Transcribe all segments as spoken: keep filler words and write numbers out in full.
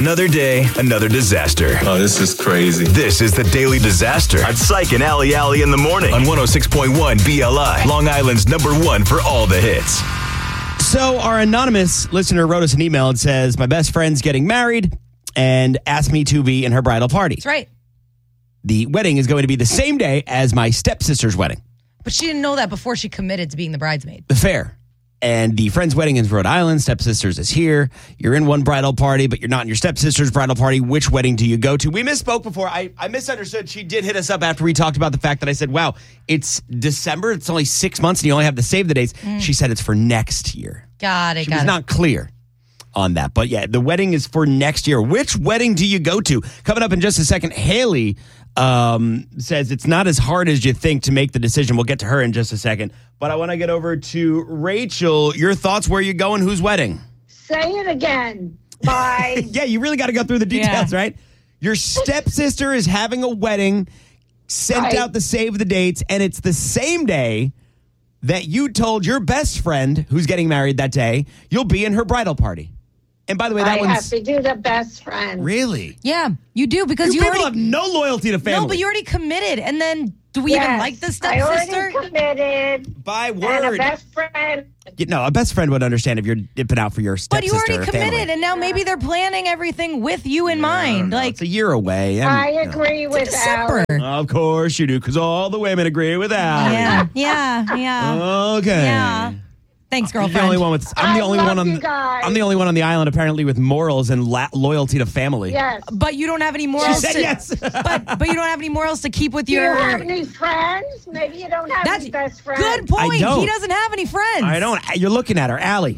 Another day, another disaster. Oh, this is crazy. This is the Daily Disaster on Psych and Ali Ali in the morning on one oh six point one B L I, Long Island's number one for all the hits. So our anonymous listener wrote us an email and says, my best friend's getting married and asked me to be in her bridal party. That's right. The wedding is going to be the same day as my stepsister's wedding. But she didn't know that before she committed to being the bridesmaid. Fair. And the friend's wedding is Rhode Island. Stepsister's is here. You're in one bridal party, but you're not in your stepsister's bridal party. Which wedding do you go to? We misspoke before. I, I misunderstood. She did hit us up after we talked about the fact that I said, wow, it's December. It's only six months and you only have to save the dates. Mm. She said it's for next year. Got it, she got was it. not clear on that. But yeah, the wedding is for next year. Which wedding do you go to? Coming up in just a second, Haley um, says it's not as hard as you think to make the decision. We'll get to her in just a second. But I want to get over to Rachel. Your thoughts, where you going, whose wedding? Say it again. Bye. Yeah, you really got to go through the details, yeah. right? Your stepsister is having a wedding, sent right. out the save the dates, and it's the same day that you told your best friend who's getting married that day, you'll be in her bridal party. And by the way, that I one's... have to do the best friend. Really? Yeah, you do because you, you people already... have no loyalty to family. No, but you already committed. And then do we yes, even like the I stepsister? already committed. By word. And a best friend. You know, a best friend would understand if you're dipping out for your stepsister. But you already committed, family. and now maybe they're planning everything with you in mind. Like it's a year away. I, I agree know. with Alan. Of course you do, because all the women agree with Alan. Yeah, yeah, yeah. Okay. Yeah. Thanks, girlfriend. You're the only one with. I'm the I only love one on. you The, guys. I'm the only one on the island apparently with morals and la- loyalty to family. Yes. But you don't have any morals. She said to, yes. but but you don't have any morals to keep with Do your. you have any friends? Maybe you don't have That's any best friends. good point. I don't. He doesn't have any friends. I don't. You're looking at her, Allie,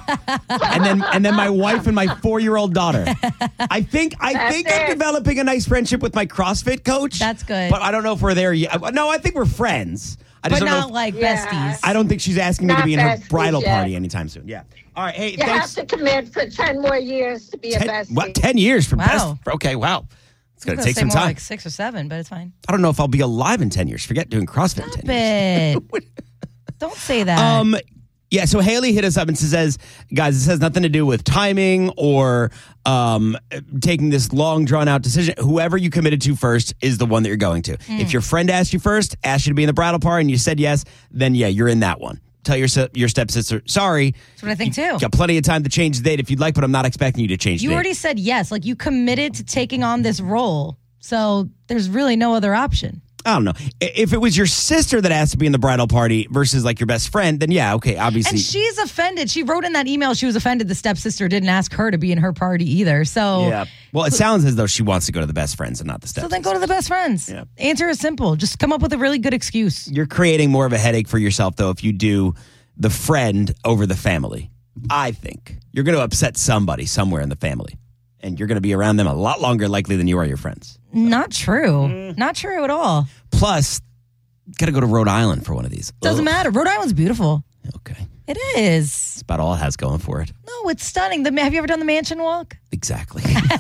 and then and then my wife and my four year old daughter. I think I That's think it. I'm developing a nice friendship with my CrossFit coach. That's good. But I don't know if we're there yet. No, I think we're friends. I just But don't know not if- like Yeah. besties. I don't think she's asking me to Not be in her besties bridal yet. party anytime soon. Yeah. All right. Hey, You thanks. have to commit for ten more years to be ten, a bestie. what, ten years for Wow. best? Okay, wow. It's going I to was take some gonna say more time. like six or seven, but it's fine. I don't know if I'll be alive in ten years. Forget doing CrossFit in ten years. But don't say that. Um, yeah, so Haley hit us up and says, guys, this has nothing to do with timing or um, taking this long, drawn-out decision. Whoever you committed to first is the one that you're going to. Mm. If your friend asked you first, asked you to be in the bridal party, and you said yes, then, yeah, you're in that one. Tell your se- your stepsister, sorry. That's what I think, you too. got plenty of time to change the date if you'd like, but I'm not expecting you to change You the date. already said yes. Like you committed to taking on this role. So there's really no other option. I don't know. I- If it was your sister that asked to be in the bridal party versus like your best friend, then yeah, okay, obviously. And she's offended. She wrote in that email she was offended the stepsister didn't ask her to be in her party either. So Yeah. Well, it sounds as though she wants to go to the best friends and not the so stepsister. then go to the best friends. Yeah. Answer is simple. Just come up with a really good excuse. You're creating more of a headache for yourself, though, if you do the friend over the family. I think you're going to upset somebody somewhere in the family, and you're going to be around them a lot longer likely than you are your friends. Not true. Mm. Not true at all. Plus, got to go to Rhode Island for one of these. Doesn't Ugh. matter. Rhode Island's beautiful. Okay. It is. It's about all it has going for it. No, it's stunning. The, have you ever done the mansion walk? Exactly.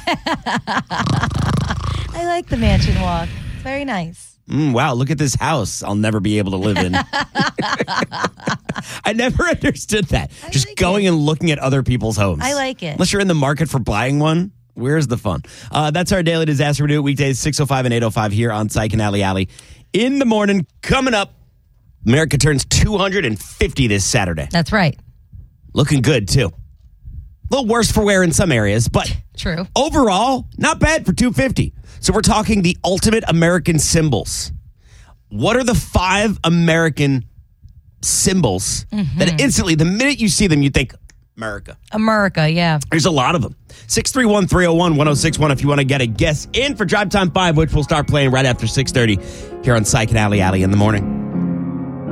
I like the mansion walk. It's very nice. Mm, wow, look at this house I'll never be able to live in. I never understood that. I Just like going it. and looking at other people's homes. I like it. Unless you're in the market for buying one, where's the fun? Uh, that's our Daily Disaster. We do it weekdays, six oh five and eight oh five here on Psych and Alley Alley. In the morning, coming up, America turns two hundred fifty this Saturday. That's right. Looking good, too. A little worse for wear in some areas, but True. overall, not bad for two hundred fifty. So we're talking the ultimate American symbols. What are the five American symbols Mm-hmm. that instantly, the minute you see them, you think, America? America, yeah. There's a lot of them. six three one, three oh one, one oh six one if you want to get a guess in for Drive Time five, which we'll start playing right after six thirty here on Psych and Alley Alley in the morning.